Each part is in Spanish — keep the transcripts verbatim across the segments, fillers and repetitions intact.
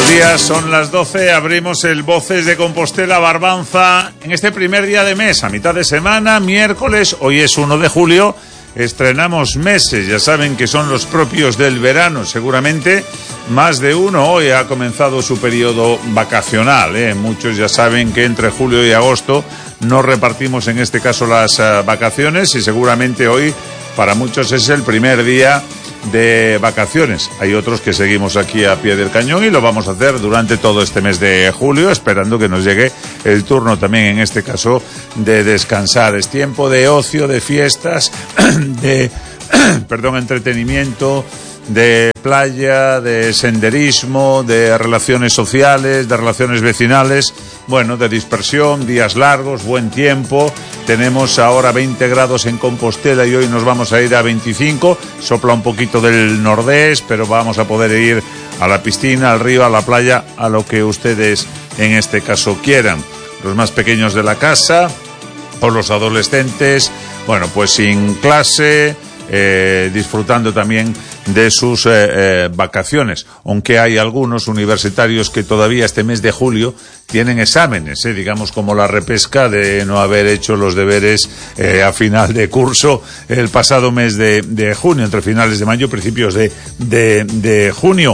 días, son las doce, abrimos el Voces de Compostela Barbanza en este primer día de mes, a mitad de semana, miércoles, hoy es uno de julio, estrenamos meses, ya saben que son los propios del verano, seguramente más de uno hoy ha comenzado su periodo vacacional, ¿eh? Muchos ya saben que entre julio y agosto no repartimos en este caso las uh, vacaciones y seguramente hoy para muchos es el primer día de vacaciones. Hay otros que seguimos aquí a pie del cañón y lo vamos a hacer durante todo este mes de julio, esperando que nos llegue el turno también, en este caso, de descansar. Es tiempo de ocio, de fiestas, de perdón, entretenimiento, de playa, de senderismo, de relaciones sociales, de relaciones vecinales, bueno, de dispersión, días largos, buen tiempo. Tenemos ahora veinte grados en Compostela y hoy nos vamos a ir a veinticinco. Sopla un poquito del nordés, pero vamos a poder ir a la piscina, al río, a la playa, a lo que ustedes en este caso quieran. Los más pequeños de la casa o los adolescentes, bueno, pues sin clase, eh, disfrutando también de sus eh, eh, vacaciones, aunque hay algunos universitarios que todavía este mes de julio tienen exámenes, eh, digamos como la repesca de no haber hecho los deberes eh, a final de curso el pasado mes de, de junio, entre finales de mayo y principios de, de, de junio.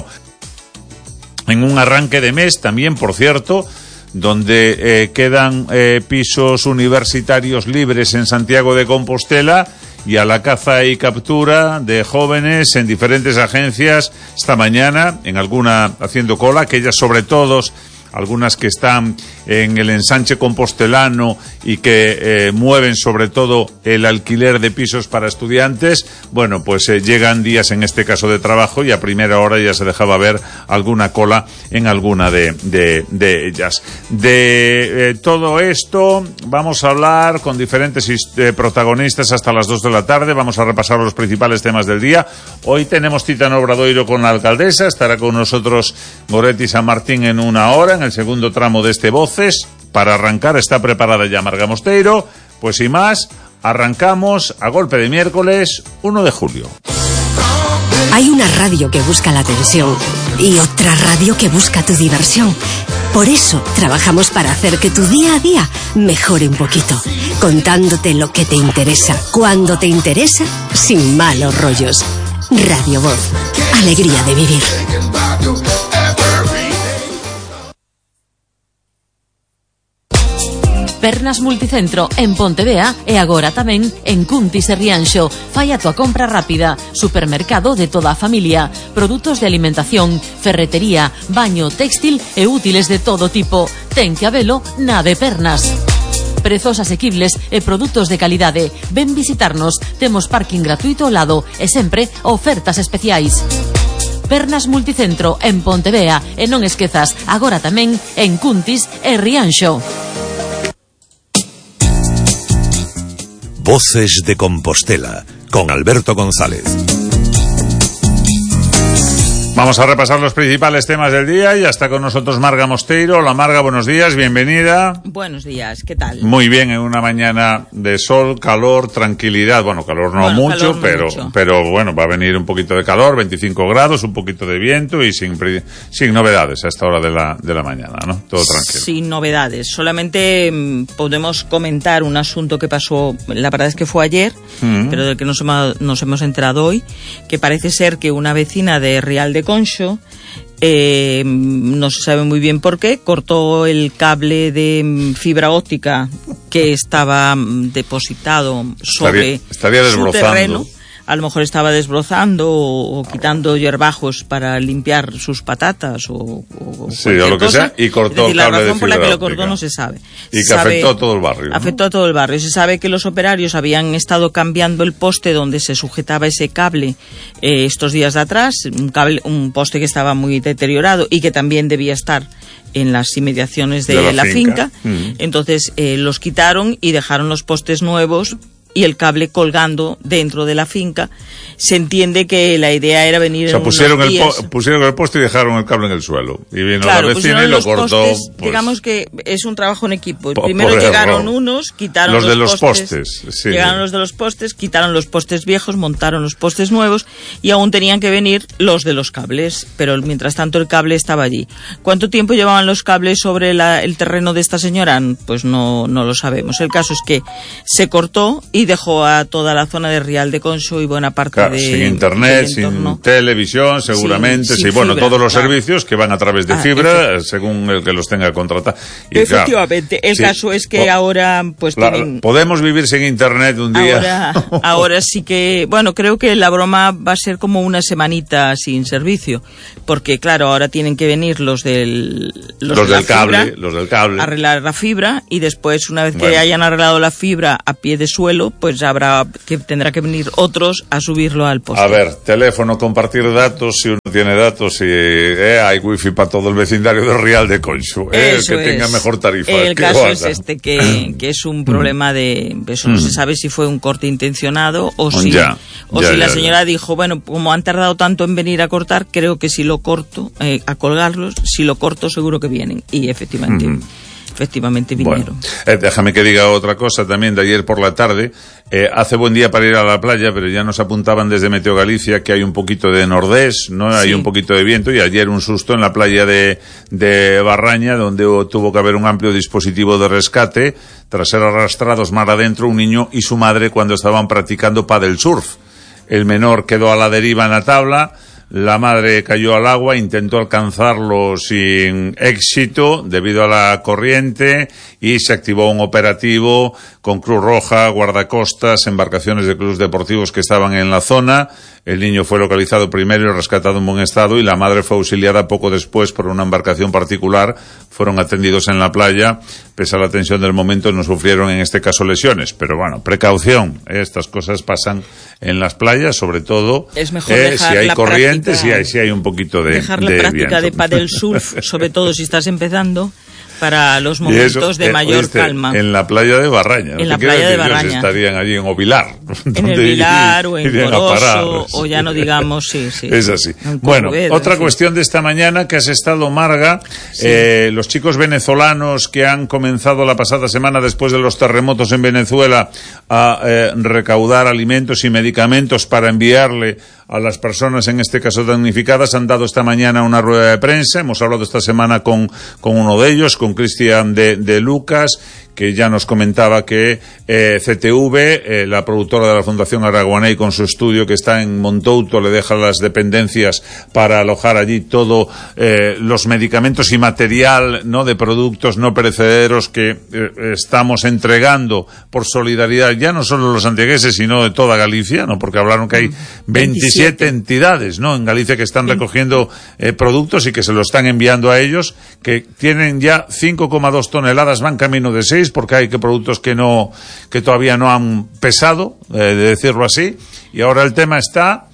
En un arranque de mes también, por cierto, donde eh, quedan eh, pisos universitarios libres en Santiago de Compostela, y a la caza y captura de jóvenes en diferentes agencias esta mañana, en alguna haciendo cola, aquellas sobre todo, algunas que están en el ensanche compostelano y que eh, mueven sobre todo el alquiler de pisos para estudiantes. Bueno, pues eh, llegan días en este caso de trabajo y a primera hora ya se dejaba ver alguna cola en alguna de, de, de ellas. De eh, todo esto vamos a hablar con diferentes eh, protagonistas hasta las dos de la tarde. Vamos a repasar los principales temas del día. Hoy tenemos cita en Obradoiro con la alcaldesa. Estará con nosotros Goretti San Martín en una hora, en el segundo tramo de este Voces. Para arrancar está preparada ya Marga Mosteiro. Pues sin más, arrancamos a golpe de miércoles uno de julio. Hay una radio que busca la atención y otra radio que busca tu diversión. Por eso trabajamos para hacer que tu día a día mejore un poquito, contándote lo que te interesa, cuando te interesa, sin malos rollos. Radio Voz, alegría de vivir. Pernas Multicentro en Pontevea e agora tamén en Cuntis e Rianxo. Fai a tua compra rápida. Supermercado de toda a familia. Produtos de alimentación, ferretería, baño, textil e útiles de todo tipo. Ten que habelo na de Pernas. Prezos asequibles e produtos de calidade. Ven visitarnos. Temos parking gratuito ao lado e sempre ofertas especiais. Pernas Multicentro en Pontevea e non esquezas, agora tamén en Cuntis e Rianxo. Voces de Compostela, con Alberto González. Vamos a repasar los principales temas del día y ya está con nosotros Marga Mosteiro. Hola Marga, buenos días, bienvenida. Buenos días, ¿qué tal? Muy bien, en una mañana de sol, calor, tranquilidad. Bueno, calor no bueno, mucho, calor no pero mucho. pero bueno, va a venir un poquito de calor, veinticinco grados, un poquito de viento y sin sin novedades a esta hora de la de la mañana, ¿no? Todo tranquilo. Sin novedades, solamente mmm, podemos comentar un asunto que pasó, la verdad es que fue ayer, mm. pero del que nos hemos, nos hemos enterado hoy, que parece ser que una vecina de Real de Conxo, eh, no se sabe muy bien por qué, cortó el cable de fibra óptica que estaba depositado sobre estaría, estaría su terreno. A lo mejor estaba desbrozando o, o quitando hierbajos para limpiar sus patatas o, o sí, o lo que cosa. sea, y cortó decir, el cable de fibra óptica. La razón por la que lo cortó no se sabe. Y se que sabe, afectó a todo el barrio, ¿no? Afectó a todo el barrio. Se sabe que los operarios habían estado cambiando el poste donde se sujetaba ese cable eh, estos días de atrás, un cable, un poste que estaba muy deteriorado y que también debía estar en las inmediaciones de, de la, la finca. finca. Mm. Entonces eh, los quitaron y dejaron los postes nuevos y el cable colgando dentro de la finca. Se entiende que la idea era venir, o sea, en pusieron unos el días. po pusieron el poste y dejaron el cable en el suelo. Y vino Claro, la vecina y lo cortó. Postes, pues, digamos que es un trabajo en equipo. Por, Primero por llegaron error. unos, quitaron los, los, de los postes. postes sí. Llegaron los de los postes, quitaron los postes viejos, montaron los postes nuevos y aún tenían que venir los de los cables. Pero mientras tanto el cable estaba allí. ¿Cuánto tiempo llevaban los cables sobre la, el terreno de esta señora? Pues no, no lo sabemos. El caso es que se cortó y dejó a toda la zona de Rial de Conso y buena parte claro, de sin internet, sin televisión, seguramente, sin, sí, sin bueno, fibra, todos los claro. servicios que van a través de Ah, fibra, según el que los tenga contratado. Y efectivamente, claro, el sí, caso es que o, ahora pues la, tienen... podemos vivir sin internet un día. Ahora, ahora sí que, bueno, creo que la broma va a ser como una semanita sin servicio, porque claro, ahora tienen que venir los del los, los del de cable, fibra, los del cable, arreglar la fibra y después una vez que bueno. hayan arreglado la fibra a pie de suelo, pues habrá que tendrá que venir otros a subirlo al poste. A ver, teléfono, compartir datos, si uno tiene datos y eh, hay wifi para todo el vecindario de Rial de Conso, eh, el que es. tenga mejor tarifa. El que caso guarda. es este, que, que es un problema de... Eso no se sabe si fue un corte intencionado o si, ya, o ya, si ya, la señora ya. dijo, bueno, como han tardado tanto en venir a cortar, creo que si lo corto, eh, a colgarlos, si lo corto seguro que vienen. Y efectivamente... Mm. Efectivamente vinieron. Bueno, eh, déjame que diga otra cosa también de ayer por la tarde. Eh, hace buen día para ir a la playa, pero ya nos apuntaban desde Meteo Galicia que hay un poquito de nordés, ¿no? Sí. Hay un poquito de viento y ayer un susto en la playa de, de Barraña, donde tuvo que haber un amplio dispositivo de rescate tras ser arrastrados mar adentro un niño y su madre cuando estaban practicando paddle surf. El menor quedó a la deriva en la tabla. La madre cayó al agua, intentó alcanzarlo sin éxito debido a la corriente y se activó un operativo con Cruz Roja, guardacostas, embarcaciones de clubes deportivos que estaban en la zona. El niño fue localizado primero y rescatado en buen estado y la madre fue auxiliada poco después por una embarcación particular. Fueron atendidos en la playa. Pese a la tensión del momento no sufrieron en este caso lesiones. Pero bueno, precaución. Estas cosas pasan en las playas, sobre todo es mejor eh, dejar si hay la corriente, práctica, si hay, si hay un poquito de dejar la de práctica viento. de paddle surf, sobre todo si estás empezando, para los momentos eso, de eh, mayor oíste, calma. En la playa de Barraña. En ¿no? la ¿Qué playa de decir? Barraña. Estarían allí en Ovilar. En el Vilar o en Coroso, sí. o ya no digamos, sí, sí. Es así. En Bueno, Corrueda, otra en fin. cuestión de esta mañana que has estado, Marga, sí. eh, los chicos venezolanos que han comenzado la pasada semana después de los terremotos en Venezuela a eh, recaudar alimentos y medicamentos para enviarle a las personas, en este caso damnificadas, han dado esta mañana una rueda de prensa. Hemos hablado esta semana con, con uno de ellos, con Cristian de, de Lucas, que ya nos comentaba que eh, C T V, eh, la productora de la Fundación Araguaney, con su estudio que está en Montouto, le deja las dependencias para alojar allí todo eh, los medicamentos y material, no, de productos no perecederos que eh, estamos entregando por solidaridad, ya no solo los santiagueses, sino de toda Galicia, no, porque hablaron que hay veintisiete entidades, ¿no?, en Galicia que están recogiendo eh, productos y que se lo están enviando a ellos, que tienen ya cinco coma dos toneladas, van camino de seis, porque hay que productos que no, que todavía no han pesado, eh, de decirlo así, y ahora el tema está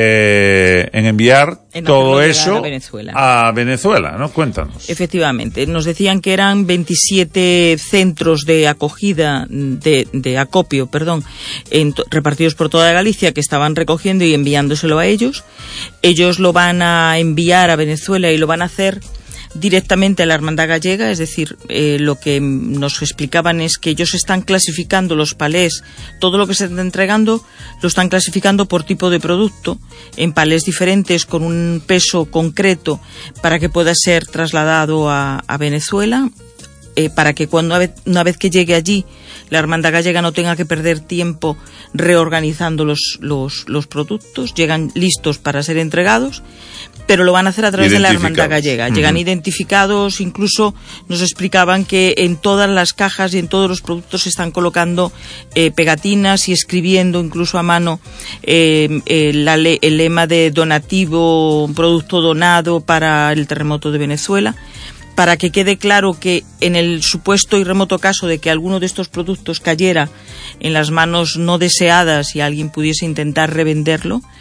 eh, en enviar en todo eso a Venezuela. a Venezuela, ¿no? Cuéntanos. Efectivamente, nos decían que eran veintisiete centros de acogida, de, de acopio, perdón, en, repartidos por toda Galicia, que estaban recogiendo y enviándoselo a ellos. Ellos lo van a enviar a Venezuela y lo van a hacer directamente a la Hermandad Gallega, es decir, eh, lo que nos explicaban es que ellos están clasificando los palés, todo lo que se está entregando lo están clasificando por tipo de producto, en palés diferentes con un peso concreto para que pueda ser trasladado a, a Venezuela, eh, para que cuando una vez, una vez que llegue allí la Hermandad Gallega no tenga que perder tiempo reorganizando los, los, los productos, llegan listos para ser entregados, pero lo van a hacer a través de la Hermandad Gallega. Llegan uh-huh. identificados, incluso nos explicaban que en todas las cajas y en todos los productos se están colocando eh, pegatinas y escribiendo incluso a mano eh, eh, la le- el lema de donativo, producto donado para el terremoto de Venezuela, para que quede claro que en el supuesto y remoto caso de que alguno de estos productos cayera en las manos no deseadas y alguien pudiese intentar revenderlo,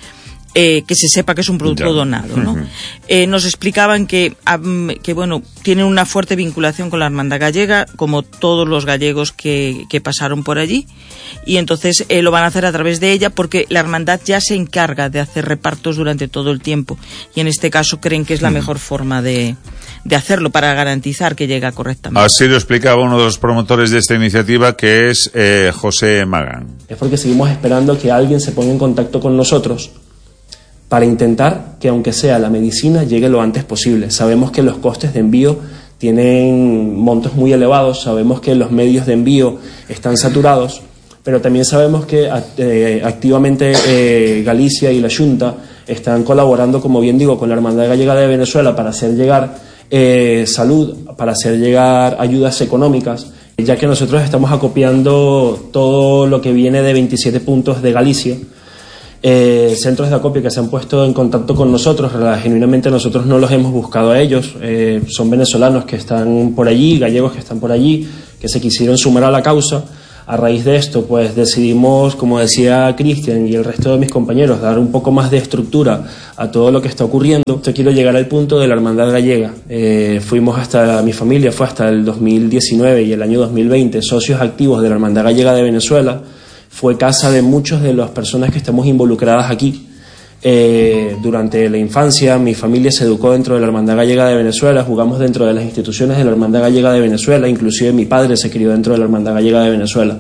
Eh, que se sepa que es un producto ya. donado, ¿no? Uh-huh. Eh, nos explicaban que, um, que, bueno, tienen una fuerte vinculación con la Hermandad Gallega, como todos los gallegos que, que pasaron por allí, y entonces eh, lo van a hacer a través de ella, porque la Hermandad ya se encarga de hacer repartos durante todo el tiempo, y en este caso creen que es la uh-huh. mejor forma de, de hacerlo, para garantizar que llega correctamente. Así lo explicaba uno de los promotores de esta iniciativa, que es eh, José Magán. Es porque seguimos esperando que alguien se ponga en contacto con nosotros para intentar que, aunque sea la medicina, llegue lo antes posible. Sabemos que los costes de envío tienen montos muy elevados, sabemos que los medios de envío están saturados, pero también sabemos que eh, activamente eh, Galicia y la Xunta están colaborando, como bien digo, con la Hermandad Gallega de Venezuela para hacer llegar eh, salud, para hacer llegar ayudas económicas, ya que nosotros estamos acopiando todo lo que viene de veintisiete puntos de Galicia. Eh, centros de acopio que se han puesto en contacto con nosotros. Genuinamente nosotros no los hemos buscado a ellos, eh, son venezolanos que están por allí, gallegos que están por allí, que se quisieron sumar a la causa. A raíz de esto, pues decidimos, como decía Cristian y el resto de mis compañeros, dar un poco más de estructura a todo lo que está ocurriendo. Yo quiero llegar al punto de la Hermandad Gallega. Eh, fuimos hasta, mi familia fue hasta el dos mil diecinueve y el año dos mil veinte socios activos de la Hermandad Gallega de Venezuela. Fue casa de muchas de las personas que estamos involucradas aquí. Eh, durante la infancia mi familia se educó dentro de la Hermandad Gallega de Venezuela, jugamos dentro de las instituciones de la Hermandad Gallega de Venezuela, inclusive mi padre se crió dentro de la Hermandad Gallega de Venezuela.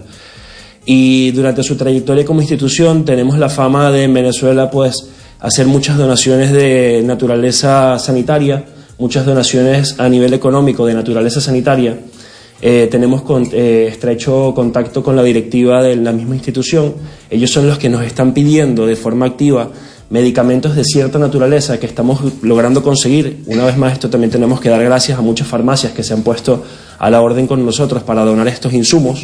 Y durante su trayectoria como institución tenemos la fama de en Venezuela pues hacer muchas donaciones de naturaleza sanitaria, muchas donaciones a nivel económico de naturaleza sanitaria. Eh, tenemos con, eh, estrecho contacto con la directiva de la misma institución. Ellos son los que nos están pidiendo de forma activa medicamentos de cierta naturaleza que estamos logrando conseguir. Una vez más, esto también tenemos que dar gracias a muchas farmacias que se han puesto a la orden con nosotros para donar estos insumos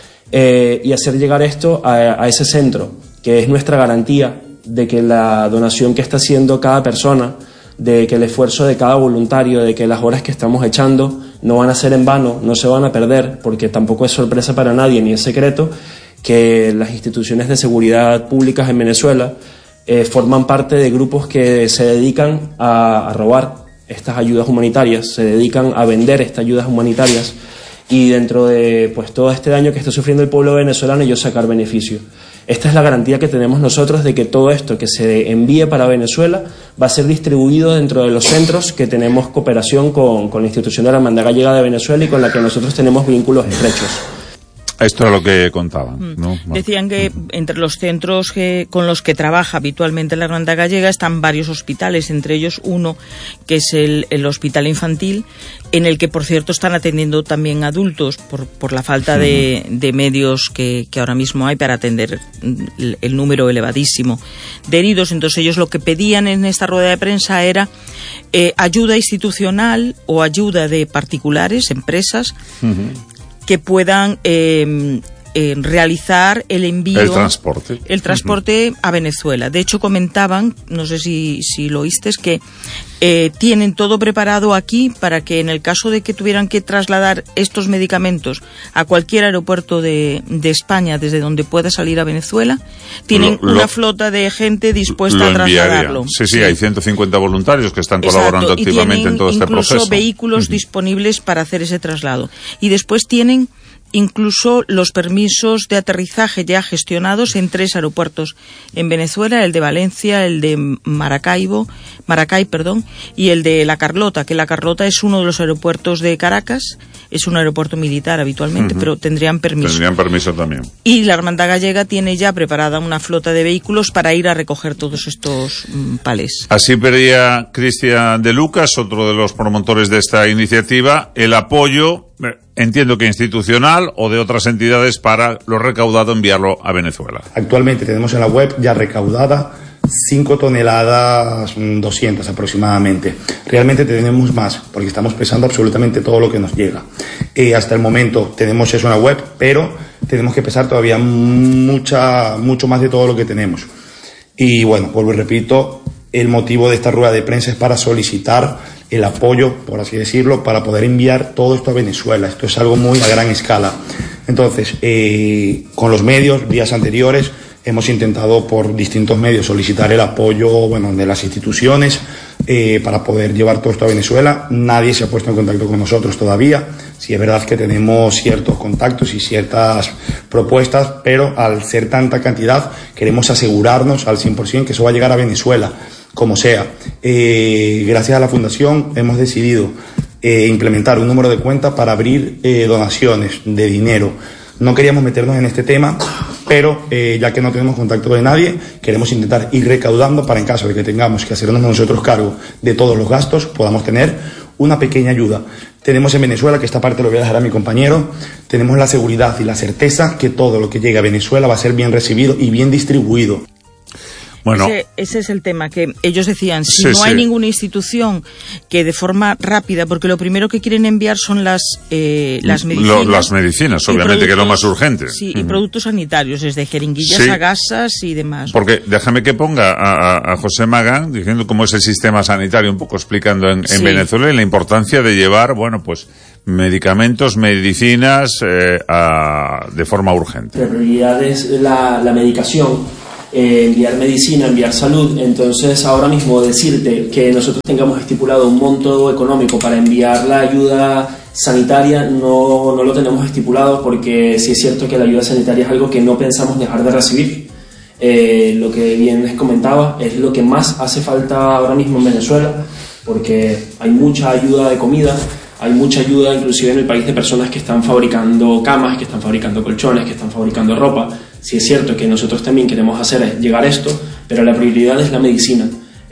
eh, y hacer llegar esto a, a ese centro, que es nuestra garantía de que la donación que está haciendo cada persona, de que el esfuerzo de cada voluntario, de que las horas que estamos echando no van a ser en vano, no se van a perder, porque tampoco es sorpresa para nadie ni es secreto que las instituciones de seguridad públicas en Venezuela eh, forman parte de grupos que se dedican a, a robar estas ayudas humanitarias, se dedican a vender estas ayudas humanitarias y dentro de pues todo este daño que está sufriendo el pueblo venezolano ellos sacar beneficio. Esta es la garantía que tenemos nosotros de que todo esto que se envíe para Venezuela va a ser distribuido dentro de los centros que tenemos cooperación con, con la institución de la Hermandad Gallega de Venezuela y con la que nosotros tenemos vínculos estrechos. Esto era lo que contaban, ¿no? Decían que entre los centros que, con los que trabaja habitualmente la Hermandad Gallega están varios hospitales, entre ellos uno que es el, el Hospital Infantil, en el que por cierto están atendiendo también adultos por, por la falta de, de medios que, que ahora mismo hay para atender el, el número elevadísimo de heridos. Entonces ellos lo que pedían en esta rueda de prensa era eh, ayuda institucional o ayuda de particulares, empresas, uh-huh. que puedan eh, eh, realizar el envío, el transporte, el transporte uh-huh. a Venezuela. De hecho, comentaban, no sé si, si lo oíste, es que eh, tienen todo preparado aquí para que en el caso de que tuvieran que trasladar estos medicamentos a cualquier aeropuerto de, de España desde donde pueda salir a Venezuela, tienen lo, lo, una flota de gente dispuesta a trasladarlo. Sí, sí, sí, hay ciento cincuenta voluntarios que están Exacto. colaborando activamente en todo este proceso. Incluso vehículos uh-huh. disponibles para hacer ese traslado. Y después tienen incluso los permisos de aterrizaje ya gestionados en tres aeropuertos en Venezuela, el de Valencia, el de Maracaibo, Maracay, perdón, y el de La Carlota, que La Carlota es uno de los aeropuertos de Caracas, es un aeropuerto militar habitualmente, uh-huh. pero tendrían permiso. Tendrían permiso también. Y la Hermandad Gallega tiene ya preparada una flota de vehículos para ir a recoger todos estos um, palés. Así pedía Cristian de Lucas, otro de los promotores de esta iniciativa, el apoyo, entiendo que institucional o de otras entidades, para lo recaudado enviarlo a Venezuela. Actualmente tenemos en la web ya recaudada cinco toneladas doscientas aproximadamente. Realmente tenemos más, porque estamos pesando absolutamente todo lo que nos llega. Eh, hasta el momento tenemos eso en la web, pero tenemos que pesar todavía mucha, mucho más de todo lo que tenemos. Y bueno, vuelvo y repito, el motivo de esta rueda de prensa es para solicitar el apoyo, por así decirlo, para poder enviar todo esto a Venezuela. Esto es algo muy a gran escala. Entonces, eh, con los medios, días anteriores, Hemos intentado por distintos medios solicitar el apoyo, bueno, de las instituciones eh, para poder llevar todo esto a Venezuela. Nadie se ha puesto en contacto con nosotros todavía. Sí es verdad que tenemos ciertos contactos y ciertas propuestas, pero al ser tanta cantidad queremos asegurarnos al cien por ciento que eso va a llegar a Venezuela, como sea. Eh, gracias a la Fundación hemos decidido eh, implementar un número de cuenta para abrir eh, donaciones de dinero. No queríamos meternos en este tema, pero eh, ya que no tenemos contacto de nadie, queremos intentar ir recaudando para, en caso de que tengamos que hacernos nosotros cargo de todos los gastos, podamos tener una pequeña ayuda. Tenemos en Venezuela, que esta parte lo voy a dejar a mi compañero, tenemos la seguridad y la certeza que todo lo que llegue a Venezuela va a ser bien recibido y bien distribuido. Bueno, ese, ese es el tema, que ellos decían, si sí, no sí. hay ninguna institución que de forma rápida, porque lo primero que quieren enviar son las eh, las medicinas. Lo, las medicinas, obviamente, que es lo más urgente. Sí, uh-huh. y productos sanitarios, desde jeringuillas sí. a gasas y demás. Porque déjame que ponga a, a, a José Magán diciendo cómo es el sistema sanitario, un poco explicando en, en sí. Venezuela y la importancia de llevar, bueno, pues medicamentos, medicinas eh, a, de forma urgente. La prioridad es la, la medicación. Eh, enviar medicina, enviar salud. Entonces ahora mismo decirte que nosotros tengamos estipulado un monto económico para enviar la ayuda sanitaria no, no lo tenemos estipulado, porque sí es cierto que la ayuda sanitaria es algo que no pensamos dejar de recibir. Eh, lo que bien les comentaba es lo que más hace falta ahora mismo en Venezuela, porque hay mucha ayuda de comida, hay mucha ayuda inclusive en el país de personas que están fabricando camas, que están fabricando colchones, que están fabricando ropa. Sí es cierto que nosotros también queremos hacer llegar esto, pero la prioridad es la medicina.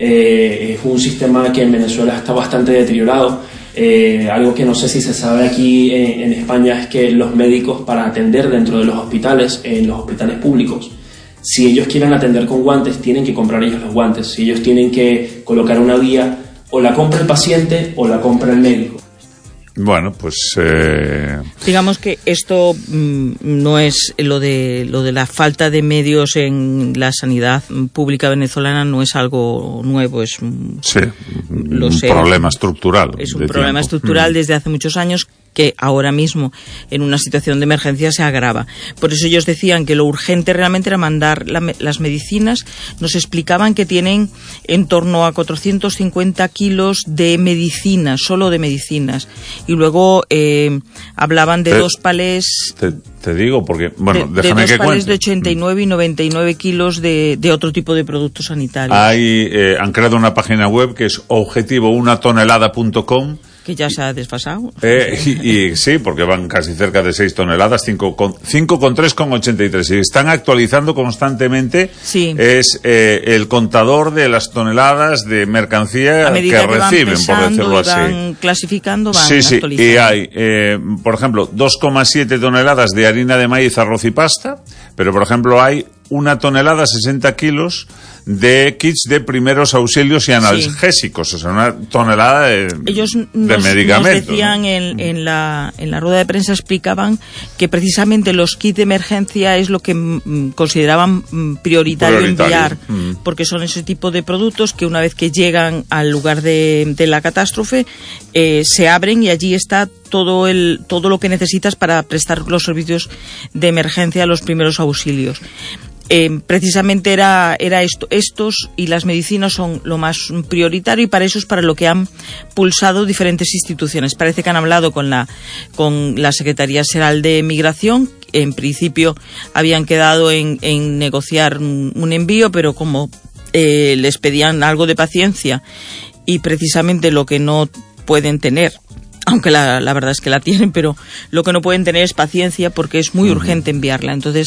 Eh, es un sistema que en Venezuela está bastante deteriorado. Eh, algo que no sé si se sabe aquí en, en España es que los médicos, para atender dentro de los hospitales, en los hospitales públicos, si ellos quieren atender con guantes, tienen que comprar ellos los guantes. Si ellos tienen que colocar una guía, o la compra el paciente o la compra el médico. Bueno, pues eh... digamos que esto mmm, no es lo de lo de la falta de medios en la sanidad pública venezolana, no es algo nuevo, es un, sí, lo un sé, problema estructural. Es un problema tiempo. estructural mm. desde hace muchos años, que ahora mismo en una situación de emergencia se agrava. Por eso ellos decían que lo urgente realmente era mandar la, las medicinas. Nos explicaban que tienen en torno a cuatrocientos cincuenta kilos de medicinas, solo de medicinas. Y luego eh, hablaban de te, dos palés... Te, te digo, porque, bueno, de, déjame de dos que palés cuente. de ochenta y nueve y noventa y nueve kilos de, de otro tipo de productos sanitarios. Hay, eh, han creado una página web que es objetivo una tonelada punto com. Que ya se ha desfasado. Eh, y, y sí, porque van casi cerca de seis toneladas, cinco con tres con ochenta y tres. Y están actualizando constantemente. Sí. Es eh, el contador de las toneladas de mercancía que, que reciben, van por decirlo así. Van clasificando, van sí, sí. actualizando. Y hay, eh, por ejemplo, dos coma siete toneladas de harina de maíz, arroz y pasta. Pero, por ejemplo, hay una tonelada, sesenta kilos de kits de primeros auxilios y analgésicos, sí. O sea, una tonelada de, Ellos de nos, medicamentos. Nos decían, ¿no? en, en, la, en la rueda de prensa explicaban que precisamente los kits de emergencia es lo que mm, consideraban mm, prioritario, prioritario enviar, mm. porque son ese tipo de productos que una vez que llegan al lugar de, de la catástrofe eh, se abren y allí está todo el todo lo que necesitas para prestar los servicios de emergencia, los primeros auxilios. Eh, precisamente era, era esto, estos y las medicinas son lo más prioritario, y para eso es para lo que han pulsado diferentes instituciones. Parece que han hablado con la, con la Secretaría General de Migración. En principio habían quedado en, en negociar un, un envío, pero como eh, les pedían algo de paciencia, y precisamente lo que no pueden tener, aunque la, la verdad es que la tienen, pero lo que no pueden tener es paciencia, porque es muy urgente enviarla. Entonces,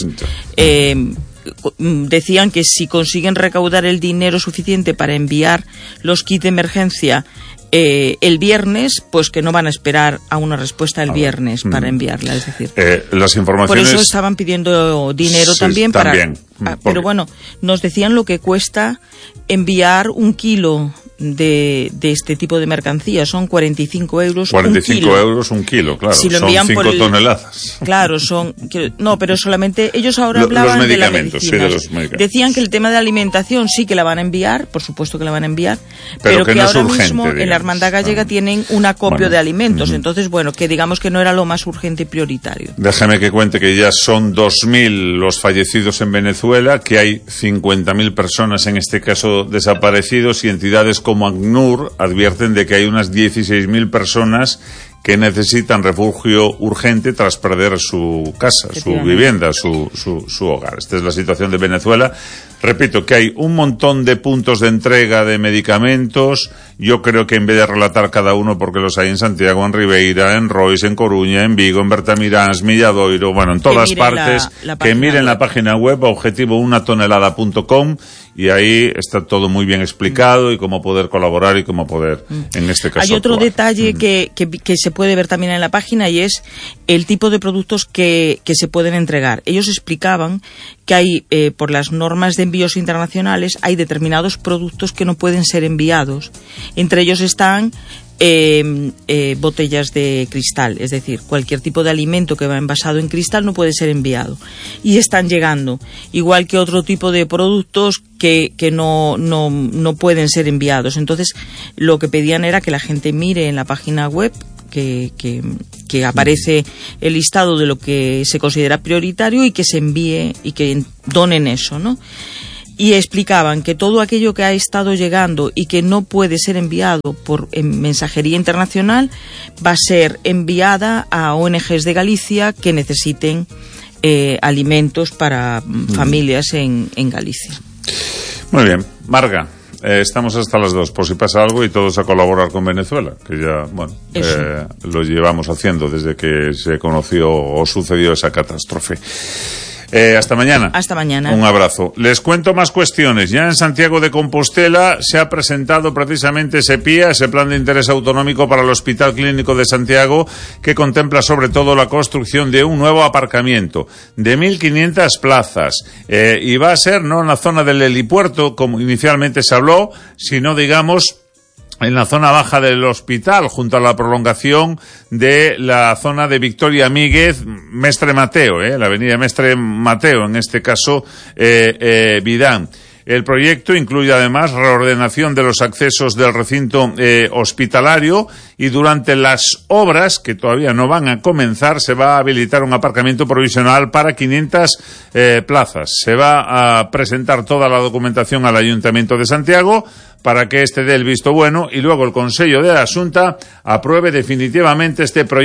eh, decían que si consiguen recaudar el dinero suficiente para enviar los kits de emergencia eh, el viernes, pues que no van a esperar a una respuesta el viernes ver, para mm. enviarla. Es decir, eh, las informaciones... por eso estaban pidiendo dinero sí, también para... También. Ah, pero bueno, nos decían lo que cuesta enviar un kilo de, de este tipo de mercancía. Son cuarenta y cinco euros cuarenta y cinco un kilo. euros un kilo, claro. Si lo son envían cinco por el, toneladas. Claro, son... No, pero solamente... Ellos ahora Lo, hablaban los de la medicamentos, medicina. sí, de los medicamentos. Decían que el tema de alimentación sí que la van a enviar, por supuesto que la van a enviar, pero, pero que, que no ahora es urgente, mismo digamos. en la Hermandad Gallega ah. tienen un acopio bueno. de alimentos. Uh-huh. Entonces, bueno, que digamos que no era lo más urgente y prioritario. Déjame que cuente que ya son dos mil los fallecidos en Venezuela. Venezuela, que hay cincuenta mil personas en este caso desaparecidos, y entidades como ACNUR advierten de que hay unas dieciséis mil personas que necesitan refugio urgente tras perder su casa, su vivienda, su, su, su hogar. Esta es la situación de Venezuela. Repito que hay un montón de puntos de entrega de medicamentos. Yo creo que en vez de relatar cada uno, porque los hay en Santiago, en Ribeira, en Rois, en Coruña, en Vigo, en Bertamiráns, Milladoiro, bueno, en todas partes, la, la que miren la página web objetivo una tonelada punto com, y ahí está todo muy bien explicado, mm. y cómo poder colaborar y cómo poder, mm. en este caso, hay otro actuar. detalle mm. que, que, que se puede ver también en la página, y es el tipo de productos que, que se pueden entregar. Ellos explicaban que hay, eh, por las normas de envíos internacionales, hay determinados productos que no pueden ser enviados. Entre ellos están eh, eh, botellas de cristal, es decir, cualquier tipo de alimento que va envasado en cristal no puede ser enviado. Y están llegando, igual que otro tipo de productos que, que no, no, no pueden ser enviados. Entonces, lo que pedían era que la gente mire en la página web Que, que, que aparece el listado de lo que se considera prioritario y que se envíe y que donen eso, ¿no? Y explicaban que todo aquello que ha estado llegando y que no puede ser enviado por en mensajería internacional va a ser enviada a O N Ges de Galicia que necesiten eh, alimentos para mm. familias en, en Galicia. Muy bien, Marga. Eh, estamos hasta las dos, por si pasa algo, y todos a colaborar con Venezuela, que ya, bueno, eh, lo llevamos haciendo desde que se conoció o sucedió esa catástrofe. Eh, hasta mañana. Hasta mañana. Un abrazo. Les cuento más cuestiones. Ya en Santiago de Compostela se ha presentado precisamente ese P I A, ese Plan de Interés Autonómico para el Hospital Clínico de Santiago, que contempla sobre todo la construcción de un nuevo aparcamiento de mil quinientas plazas. Eh, y va a ser no en la zona del helipuerto, como inicialmente se habló, sino, digamos, en la zona baja del hospital, junto a la prolongación de la zona de Victoria Míguez, Mestre Mateo, eh, la avenida Mestre Mateo, en este caso, eh, eh, Vidán. El proyecto incluye además reordenación de los accesos del recinto eh, hospitalario, y durante las obras, que todavía no van a comenzar, se va a habilitar un aparcamiento provisional para quinientas eh, plazas. Se va a presentar toda la documentación al Ayuntamiento de Santiago para que este dé el visto bueno, y luego el Consejo de la Xunta apruebe definitivamente este proyecto.